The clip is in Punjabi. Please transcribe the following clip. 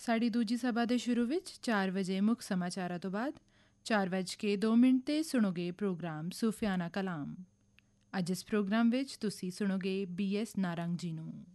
ਸਾਡੀ ਦੂਜੀ ਸਭਾ ਦੇ ਸ਼ੁਰੂ ਵਿੱਚ 4 ਵਜੇ ਮੁੱਖ ਸਮਾਚਾਰਾਂ ਤੋਂ ਬਾਅਦ 4:02 'ਤੇ ਸੁਣੋਗੇ ਪ੍ਰੋਗਰਾਮ ਸੂਫਿਆਨਾ ਕਲਾਮ। ਅੱਜ ਇਸ ਪ੍ਰੋਗਰਾਮ ਵਿੱਚ ਤੁਸੀਂ ਸੁਣੋਗੇ BS ਨਾਰੰਗ ਜੀ ਨੂੰ।